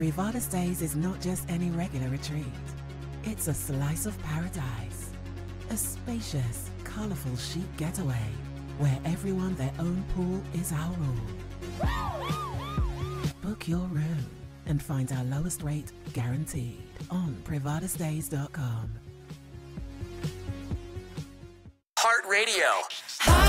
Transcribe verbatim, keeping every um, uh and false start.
Privada Stays is not just any regular retreat. It's a slice of paradise. A spacious, colourful chic getaway where everyone their own pool is our rule. Book your room and find our lowest rate guaranteed on privada stays dot com. Heart Radio.